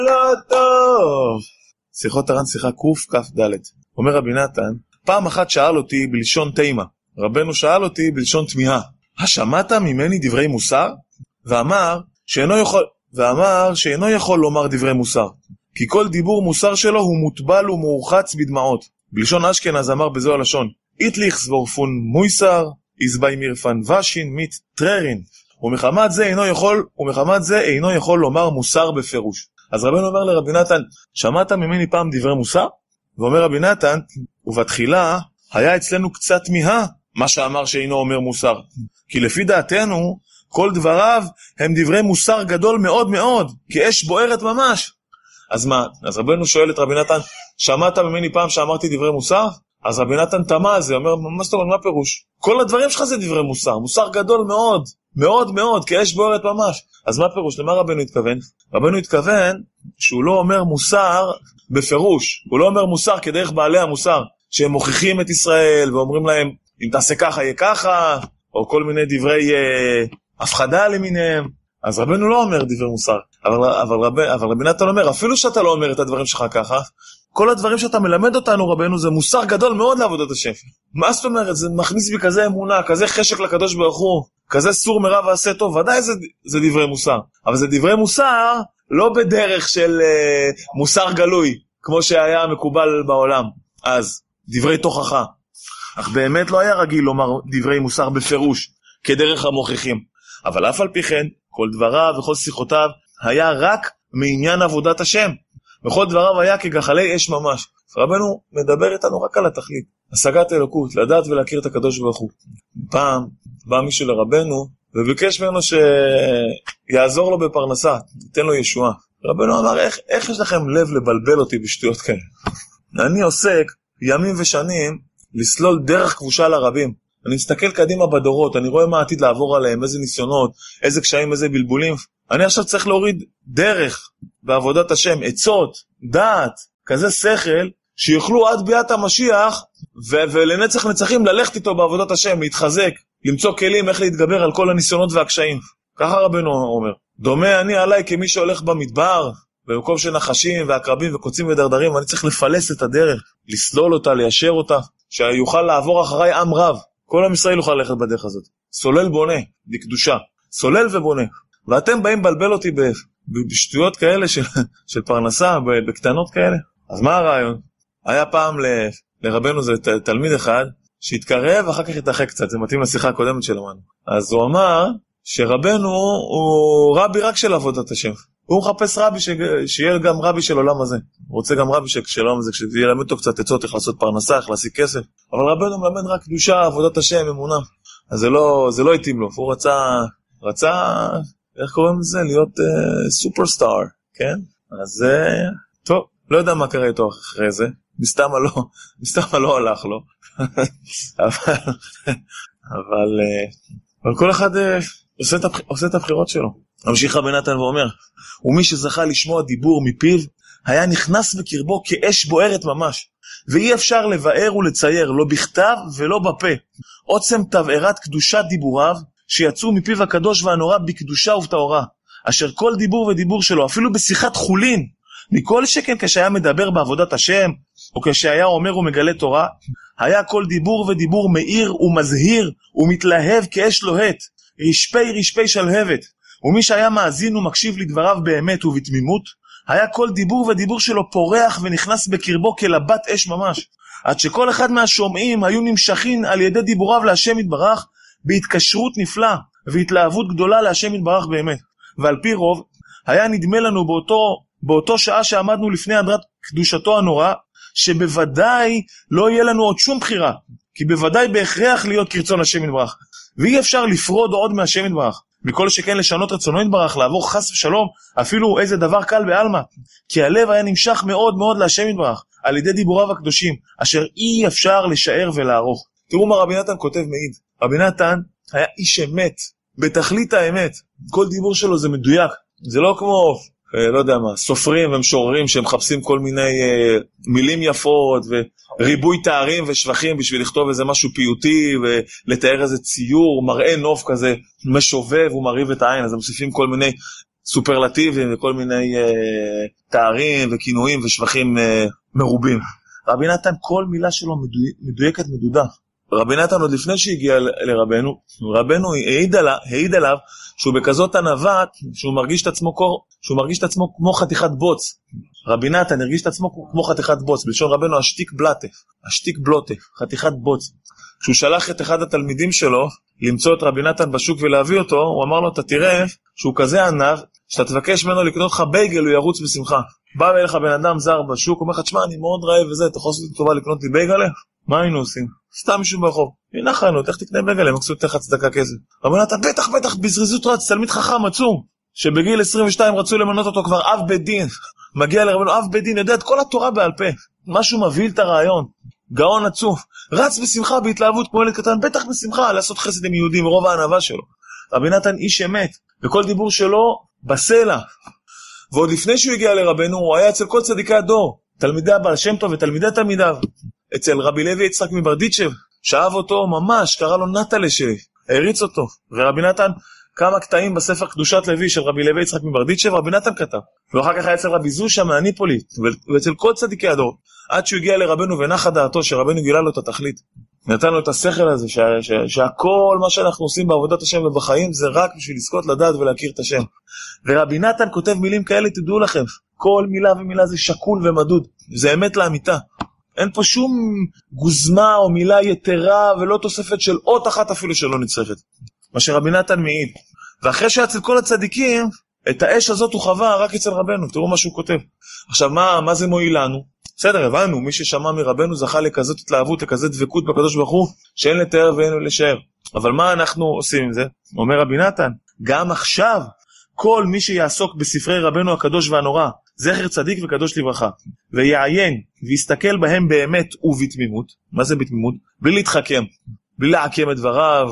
לא טוב. שיחות הר"ן שיחה קכ"ד. אומר רבי נתן, פעם אחת שאל אותי בלשון תימה, רבנו שאל אותי בלשון תמיהה, השמעת ממני דברי מוסר? ואמר שאינו יכול לומר דברי מוסר, כי כל דיבור מוסר שלו הוא מוטבל ומורחץ בדמעות. בלשון אשכנז אמר בזו הלשון, איתליך סבורפון מויסר, איזבי מירפן ושין מיט טררין, ומחמת זה אינו יכול לומר מוסר בפירוש. אז רבנו אומר לרבי נתן, שמעת ממני פעם דברי מוסר? ואומר רבי נתן, ובתחילה היה אצלנו קצת תמיהה מה שאמר שאינו אומר מוסר, כי לפי דעתנו כל דבריו הם דברי מוסר גדול מאוד מאוד, כי אש בוערת ממש. אז מה? אז רבנו שואל את רבי נתן, שמעת ממני פעם שאמרתי דברי מוסר? אז רבי נתן תמה על זה, אומר, מה זאת אומרת, מה פירוש? כל הדברים שלך זה דברי מוסר, מוסר גדול מאוד, מאוד מאוד, כי אש בוערת ממש. אז מה פירוש? למה רבנו התכוון? רבנו התכוון שהוא לא אומר מוסר בפירוש, הוא לא אומר מוסר כדרך בעלי המוסר, שהם מוכיחים את ישראל ואומרים להם, אם תעשה ככה יהיה ככה, או כל מיני דברי הפחדה למיניהם. אז רבנו לא אומר דברי מוסר, אבל רבי נתן אומר, אפילו שאתה לא אומר את הדברים שלך ככה, כל הדברים שאתה מלמד אותנו רבנו זה מוסר גדול מאוד לעבודת השם. מה זאת אומרת? זה מכניס בי כזה אמונה, כזה חשק לקדוש ברוך הוא, כזה סור מרע ועשה טוב, ודאי זה דברי מוסר. אבל זה דברי מוסר לא בדרך של מוסר גלוי, כמו שהיה מקובל בעולם. אז דברי תוכחה. אך באמת לא היה רגיל לומר דברי מוסר בפירוש, כדרך המוכיחים. אבל אף על פי כן, כל דבריו וכל שיחותיו היה רק מעניין עבודת השם. וכל דבריו היה כגחלי אש ממש. רבנו מדבר איתנו רק על התכלית, השגת אלוקות, לדעת ולהכיר את הקדוש ברוך הוא. פעם בא מישהו לרבנו וביקש ממנו שיעזור לו בפרנסה, ייתן לו ישועה. רבנו אמר, איך יש לכם לב לבלבל אותי בשטויות כאלה? אני עוסק ימים ושנים לסלול דרך כבושה לרבים. אני מסתכל קדימה בדורות, אני רואה מה העתיד לעבור עליהם, איזה ניסיונות, איזה קשיים, איזה בלבולים. אני עכשיו צריך להוריד דרך בעבודת השם, עצות, דעת, כזה שכל, שיוכלו עד ביאת המשיח, ולנצח נצחים ללכת איתו בעבודת השם, להתחזק, למצוא כלים איך להתגבר על כל הניסיונות והקשיים. ככה רבנו אומר. דומה אני עליי כמי שהולך במדבר, במקום של נחשים ועקרבים וקוצים ודרדרים, ואני צריך לפלס את הדרך, לסלול אותה, ליישר אותה, שיוכל לעבור אחריי עם רב. כל עם ישראל יוכל ללכת בדרך הזאת. סולל בונה, בקדושה. סולל ובונה. ואתם באים בלבל אותי בשטויות כאלה של פרנסה, בקטנות כאלה. אז מה הרעיון? היה פעם לרבנו זה תלמיד אחד, שהתקרב ואחר כך התרחק קצת, זה מתאים לשיחה הקודמת שלנו. אז הוא אמר שרבנו הוא רבי רק של עבודת השם. הוא מחפש רבי שיהיה גם רבי של עולם הזה. הוא רוצה גם רבי של עולם הזה, שילמד אותו קצת עצות, איך לעשות פרנסה, איך להשיג כסף. אבל רבנו מלמד רק קדושה, עבודת השם, אמונה. אז זה לא התאים לו. הוא רצה, איך קוראים לזה? להיות סופרסטאר, כן? אז טוב, לא יודע מה קרה איתו אחרי זה. מסתם לא הלך לו. אבל כל אחד עושה את הבחירות שלו. המשיך רבי נתן ואומר, ומי שזכה לשמוע דיבור מפיו, היה נכנס בקרבו כאש בוערת ממש, ואי אפשר לבאר ולצייר, לא בכתב ולא בפה, עוצם תבערת קדושת דיבוריו, שיצאו מפיו הקדוש והנורא בקדושה ובטהרה, אשר כל דיבור ודיבור שלו, אפילו בשיחת חולין, מכל שכן כשהיה מדבר בעבודת השם, או כשהיה אומר ומגלה תורה, היה כל דיבור ודיבור מאיר ומזהיר, ומתלהב כאש לוהט, רשפי שלהבת, ומי שהיה מאזין ומקשיב לדבריו באמת ובתמימות, היה כל דיבור ודיבור שלו פורח ונכנס בקרבו כלבת אש ממש, עד שכל אחד מהשומעים היו נמשכים על ידי דיבוריו להשם יתברך, בהתקשרות נפלאה והתלהבות גדולה להשם יתברך באמת. ועל פי רוב, היה נדמה לנו באותו שעה שעמדנו לפני הדרת קדושתו הנורא, שבוודאי לא יהיה לנו עוד שום בחירה, כי בוודאי בהכרח להיות כרצון השם יתברך, ואי אפשר לפרוד עוד מהשם יתברך, מכל שכן לשנות רצונו יתברך, לעבור חס ושלום, אפילו איזה דבר קל בעלמא, כי הלב היה נמשך מאוד מאוד להשם יתברך, על ידי דיבוריו הקדושים, אשר אי אפשר לשער ולערוך. תראו מה רבי נתן כותב מעיד. רבי נתן היה איש אמת, בתכלית האמת. כל דיבור שלו זה מדויק. זה לא כמו, לא יודע מה, סופרים ומשוררים שמחפשים כל מיני מילים יפות וריבוי תארים ושבחים בשביל לכתוב איזה משהו פיוטי ולתאר איזה ציור, מראה נוף כזה משובב ומריב את העין. אז הם מוסיפים כל מיני סופרלטיבים וכל מיני תארים וכינויים ושבחים מרובים. רבי נתן כל מילה שלו מדויקת מדודה. רבי נתן עוד לפני שהגיע לרבנו, רבנו העיד עליו שהוא בכזאת ענווה שהוא מרגיש את עצמו כמו חתיכת בוץ. רבי נתן הרגיש את עצמו כמו חתיכת בוץ, בלשון רבנו השתיק בלוטף, חתיכת בוץ. כשהוא שלח את אחד התלמידים שלו למצוא את רבי נתן בשוק ולהביא אותו, הוא אמר לו, אתה תראה שהוא כזה ענב, שאתה תבקש ממנו לקנות לך בייגל, הוא ירוץ בשמחה. בא אליך בן אדם זר בשוק, אומר לך, תשמע, אני מאוד רעב וזה, אתה יכול לעשות לי טובה לקנות לי בייגל? מה היינו עושים? סתם מישהו ברחוב. הנה חנות, איך תקנה בייגל? הם מקסו תחת צדקה כסף. רבי נתן, בטח, בזריזות רץ, תלמיד חכם עצום, שבגיל 22 רצו למנות אותו כבר אב בית דין. מגיע לרבנו, אב בית דין, יודע את כל התורה בעל פה. משהו מבהיל את הרעיון. גאון עצום. רץ בשמחה, בהתלהבות, כמו ילד קטן, בטח בשמחה, לעשות חסד עם יהודים, מרוב הענווה שלו. רבי נתן איש אמת, וכל דיבור שלו בסלע. ועוד לפני שהוא הגיע לרבנו, הוא היה אצל כל צדיקי הדור, תלמידי הבעל שם טוב ותלמידי תלמידיו. אצל רבי לוי יצחק מברדיצ'ב, שאהב אותו ממש, קרא לו נטלה שלי, העריץ אותו. ורבי נתן, כמה קטעים בספר קדושת לוי של רבי לוי יצחק מברדיצ'ב, רבי נתן כתב. ואחר כך היה אצל רבי זושה מהניפולי, ואצל כל צדיקי הדור, עד שהוא הגיע לרבנו ונחה דעתו, שרבנו גילה לו את התכלית. נתן לו את השכל הזה, שהכל מה שאנחנו עושים בעבודת השם ובחיים, זה רק בשביל לזכות לדעת ולהכיר את השם. ורבי נתן כותב מילים כאלה, תדעו לכם, כל מילה ומילה זה שקול ומדוד, זה אמת לאמיתה. אין פה שום גוזמה או מילה יתרה, ולא תוספת של אות אחת אפילו שלא נצרכת. מה שרבי נתן מעיד. ואחרי שאצל כל הצדיקים, את האש הזאת הוא חווה רק אצל רבנו, תראו מה שהוא כותב. עכשיו, מה זה מועיל לנו? בסדר, הבנו, מי ששמע מרבנו זכה לכזאת התלהבות, לכזאת דבקות בקדוש ברוך הוא, שאין לתאר ואין לשער. אבל מה אנחנו עושים עם זה? אומר רבי נתן, גם עכשיו, כל מי שיעסוק בספרי רבנו הקדוש והנורא, זכר צדיק וקדוש לברכה, ויעיין ויסתכל בהם באמת ובתמימות, מה זה בתמימות? בלי להתחכם, בלי לעקם את דבריו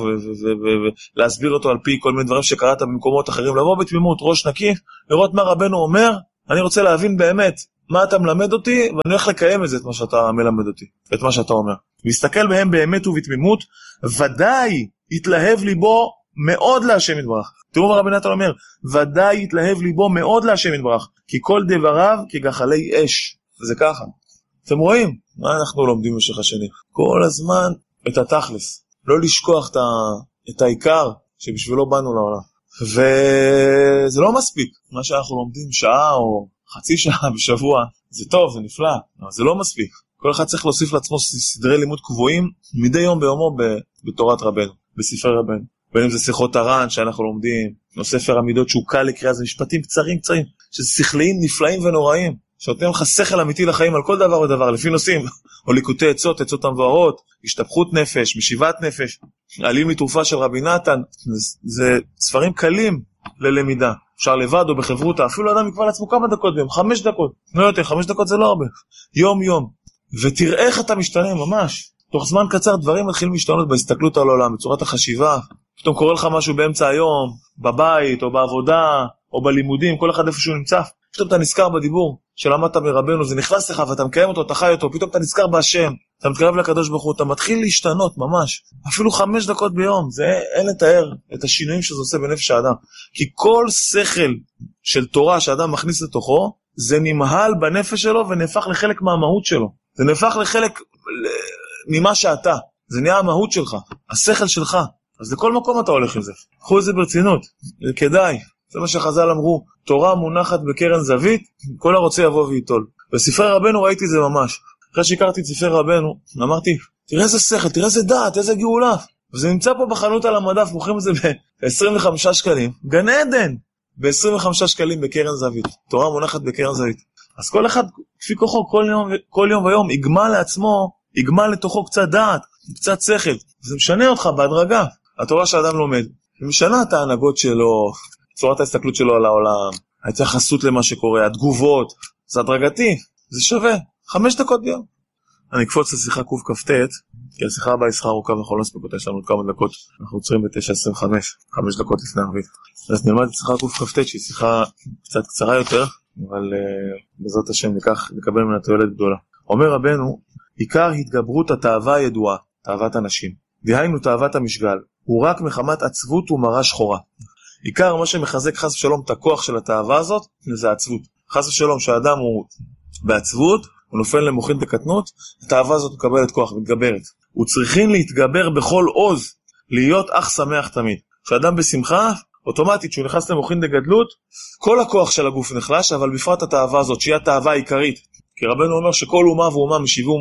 ולהסביר אותו על פי כל מיני דברים שקראת במקומות אחרים, לבוא בתמימות, ראש נקי, לראות מה רבנו אומר, אני רוצה להבין באמת מה אתה מלמד אותי, ואני הולך לקיים את זה, את מה שאתה מלמד אותי, את מה שאתה אומר. ויסתכל בהם באמת ובתמימות, ודאי יתלהב ליבו מאוד להשם יתברך. תראו מה רבי נתן אומר, ודאי יתלהב ליבו מאוד להשם יתברך, כי כל דבריו כגחלי אש. זה ככה. אתם רואים? מה אנחנו לומדים במשך השני? כל הזמן את התכלס. לא לשכוח את העיקר שבשבילו באנו לעולם. וזה לא מספיק. מה שאנחנו לומדים שעה או חצי שעה בשבוע, זה טוב, זה נפלא, אבל זה לא מספיק. כל אחד צריך להוסיף לעצמו סדרי לימוד קבועים מדי יום ביומו בתורת רבנו, בספרי רבנו. בין אם זה שיחות הר"ן שאנחנו לומדים, או ספר המידות שהוא קל לקריאה, זה משפטים קצרים, שזה שכליים נפלאים ונוראים, שנותנים לך שכל אמיתי לחיים על כל דבר ודבר, לפי נושאים, או ליקוטי עצות המבוארות, השתפכות נפש, משיבת נפש, עלים לתרופה של רבי נתן, זה ספרים קלים ללמידה. אפשר לבד או בחברותה, אפילו אדם יקבע לעצמו כמה דקות ביום, 5 דקות, לא יותר, 5 דקות זה לא הרבה, יום, ותראה איך אתה משתנה ממש, תוך זמן קצר דברים מתחילים להשתנות בהסתכלות על העולם, בצורת החשיבה, פתאום קורא לך משהו באמצע היום, בבית או בעבודה או בלימודים, כל אחד איפה שהוא נמצא, פתאום אתה נזכר בדיבור שלמדת מרבנו, זה נכנס לך ואתה מקיים אותו, אתה חי אותו, פתאום אתה נזכר בהשם, אתה מתקרב לקדוש ברוך הוא, אתה מתחיל להשתנות ממש, אפילו 5 דקות ביום, זה אין לתאר את השינויים שזה עושה בנפש האדם, כי כל שכל של תורה שאדם מכניס לתוכו, זה נמהל בנפש שלו ונהפך לחלק מהמהות שלו, זה נהפך לחלק ממה שאתה, זה נהיה המהות שלך, השכל שלך, אז לכל מקום אתה הולך עם זה, קחו את זה ברצינות, זה כדאי, זה מה שחז"ל אמרו, תורה מונחת בקרן זווית, כל הרוצה יבוא ויטול. בספרי רבנו ראיתי זה ממש. אחרי שהכרתי את ספרי רבנו, אמרתי, תראה איזה שכל, תראה איזה דעת, איזה גאולה. וזה נמצא פה בחנות על המדף, מוכרים את זה ב-25 שקלים, גן עדן, ב-25 שקלים בקרן זווית. תורה מונחת בקרן זווית. אז כל אחד, כפי כוחו, כל יום ויום, יגמל לעצמו, יגמל לתוכו קצת דעת, קצת שכל. זה משנה אותך בהדרגה. התורה שאדם לומד, משנה את ההנהגות שלו, צורת ההסתכלות שלו על העולם, ההתייחסות למה שקורה, התגובות, זה הדרגתי, זה שווה, 5 דקות ביום. אני אקפוץ לשיחה קוף כפתת, כי השיחה הבאה היא שיחה ארוכה וכל לא ספקות, יש לנו עוד כמה דקות, אנחנו עוצרים ב-9:25, 5 דקות לפני ערבית. אז נלמד את שיחה קוף כפתת, שהיא שיחה קצת קצרה יותר, אבל בעזרת השם נקבל ממנה תועלת גדולה. אומר רבנו, עיקר התגברות התאווה הידועה, תאוות הנשים, דהיינו תאוות המשגל, הוא רק מחמת עצבות ומרה שחורה. עיקר מה שמחזק חס ושלום את הכוח של התאווה הזאת, זה העצבות. חס ושלום שהאדם הוא בעצבות, הוא נופל למוחין דקטנות, התאווה הזאת מקבלת כוח, מתגברת. הוא צריכים להתגבר בכל עוז, להיות אך שמח תמיד. כשאדם בשמחה, אוטומטית, שהוא נכנס למוחין דגדלות, כל הכוח של הגוף נחלש, אבל בפרט התאווה הזאת, שהיא התאווה העיקרית. כי רבנו אומר שכל אומה ואומה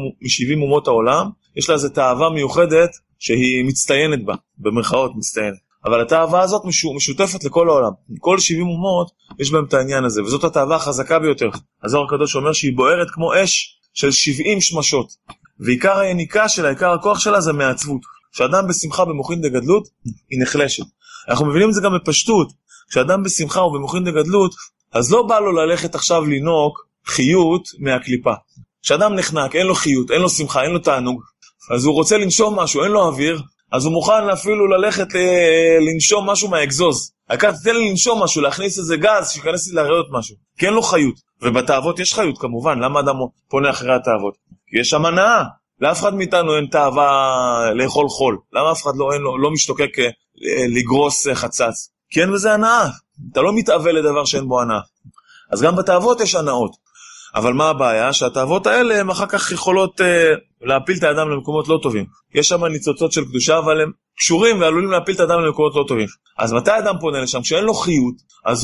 מ70 אומות העולם, יש לה איזו תאווה מיוחדת שהיא מצטיינת בה, במרכאות מצטיינת. אבל התאווה הזאת משותפת לכל העולם. כל 70 אומות יש בהם את העניין הזה, וזאת התאווה החזקה ביותר. הזוהר הקדוש אומר שהיא בוערת כמו אש של 70 שמשות. ועיקר היניקה שלה, עיקר הכוח שלה זה מעצבות. כשאדם בשמחה במוחין דגדלות, היא נחלשת. אנחנו מבינים את זה גם בפשטות. כשאדם בשמחה או במוחין דגדלות, אז לא בא לו ללכת עכשיו לנוק חיות מהקליפה. כשאדם נחנק, אין לו חיות, אין לו שמחה, אין לו תענוג, אז הוא רוצה לנשום משהו, אין לו אוויר, אז הוא מוכן אפילו ללכת לנשום משהו מהאקזוז. העיקר תתן לי לנשום משהו, להכניס איזה גז, שיכנס לי להראות משהו. כי אין לו חיות. ובתאוות יש חיות כמובן. למה אדם פונה אחרי התאוות? כי יש שם הנאה. לאף אחד מאיתנו אין תאווה לאכול חול. למה אף אחד לא משתוקק לגרוס חצץ? כי אין בזה הנאה. אתה לא מתאווה לדבר שאין בו הנאה. אז גם בתאוות יש הנאות. אבל מה הבעיה? שהתאוות האלה הם אחר כך יכולות להפיל את האדם למקומות לא טובים. יש שם ניצוצות של קדושה, אבל הם קשורים ועלולים להפיל את האדם למקומות לא טובים. אז מתי האדם פונה לשם? כשאין לו חיות, אז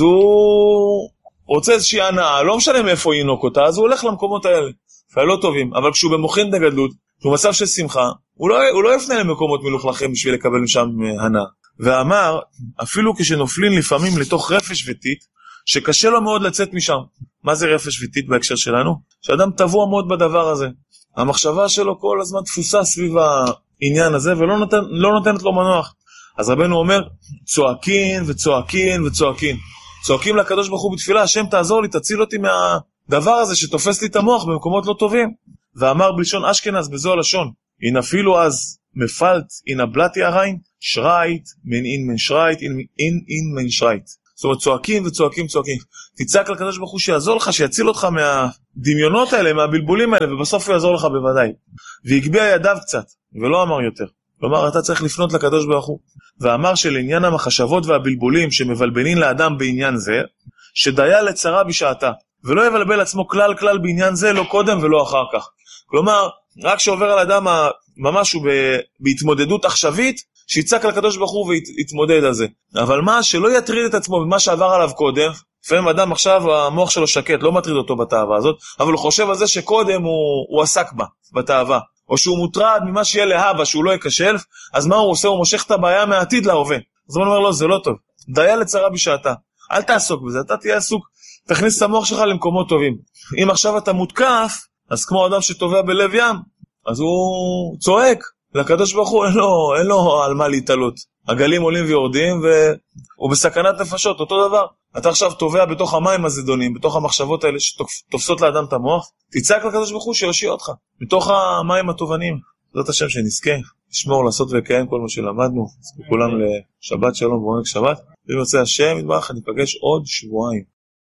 הוא רוצה איזושהי הנאה, לא משנה מאיפה ינוק אותה, אז הוא הולך למקומות האלה, ולא טובים. אבל כשהוא במוחין דגדלות, כשהוא מצב של שמחה, הוא לא יפנה למקומות מלוכלכים בשביל לקבל משם הנאה. ואמר, אפילו כשנופלים לפעמים לתוך רפש וטיט, שקשה לו מאוד לצאת משם. מה זה רפש וטיט בהקשר שלנו? שאדם טבוע מאוד בדבר הזה. המחשבה שלו כל הזמן תפוסה סביב העניין הזה, ולא נותנת לו מנוח. אז רבנו אומר, צועקין וצועקין וצועקין. צועקים לקדוש ברוך הוא בתפילה, השם תעזור לי, תציל אותי מהדבר הזה שתופס לי את המוח במקומות לא טובים. ואמר בלשון אשכנז בזו הלשון, אין אפילו אז מפלט, אין הבלתי הריין, שרייט, מן אין מן שרייט, אין מן שרייט. זאת אומרת, צועקים וצועקים צועקים. תצעק לקדוש ברוך הוא שיעזור לך, שיציל אותך מהדמיונות האלה, מהבלבולים האלה, ובסוף הוא יעזור לך בוודאי. והגביע ידיו קצת, ולא אמר יותר. כלומר, אתה צריך לפנות לקדוש ברוך הוא. ואמר שלעניין המחשבות והבלבולים שמבלבלים לאדם בעניין זה, שדיה לצרה בשעתה, ולא יבלבל עצמו כלל בעניין זה, לא קודם ולא אחר כך. כלומר, רק שעובר על אדם ממש בהתמודדות עכשווית, שיצעק לקדוש ברוך הוא ויתמודד על זה. אבל מה שלא יטריד את עצמו במה שעבר עליו קודם, לפעמים אדם עכשיו המוח שלו שקט, לא מטריד אותו בתאווה הזאת, אבל הוא חושב על זה שקודם הוא עסק בה, בתאווה. או שהוא מוטרד ממה שיהיה להבא, שהוא לא יקשל, אז מה הוא עושה? הוא מושך את הבעיה מהעתיד להווה. אז הוא אומר לו, זה לא טוב. דיה לצרה בשעתה. אל תעסוק בזה, אתה תהיה עסוק. תכניס את המוח שלך למקומות טובים. אם עכשיו אתה מותקף, אז כמו אדם שטובע בלב ים, אז הוא צועק. לקדוש ברוך הוא אין לו על מה להתעלות. הגלים עולים ויורדים והוא בסכנת נפשות, אותו דבר. אתה עכשיו טובע בתוך המים הזדונים, בתוך המחשבות האלה שתופסות לאדם את המוח, תצעק לקדוש ברוך הוא שיושיע אותך, בתוך המים הטובענים. זאת השם שנזכה, לשמור, לעשות ולקיים כל מה שלמדנו. כולם לשבת שלום ועונג שבת. ואם יוצא השם יתברך, ניפגש עוד שבועיים.